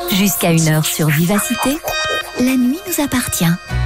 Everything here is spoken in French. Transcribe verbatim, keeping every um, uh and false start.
Jusqu'à une heure sur Vivacité, la nuit nous appartient.